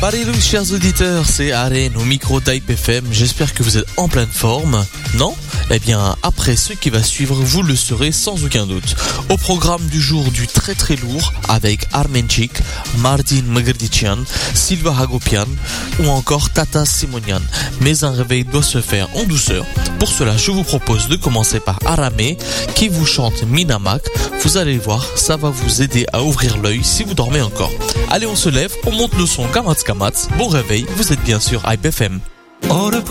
Salut chers auditeurs, c'est Aren au micro d'Hype FM. J'espère que vous êtes en pleine forme. Non ? Eh bien, après ce qui va suivre, vous le serez sans aucun doute. Au programme du jour du très très lourd avec Armenchik, Mardin Magrdichian, Silva Hagopian ou encore Tata Simonian. Mais un réveil doit se faire en douceur. Pour cela, je vous propose de commencer par Aramé qui vous chante Minamak. Vous allez voir, ça va vous aider à ouvrir l'œil si vous dormez encore. Allez, on se lève, on monte le son Kamatz Kamatz. Bon réveil, vous êtes bien sûr Hype FM.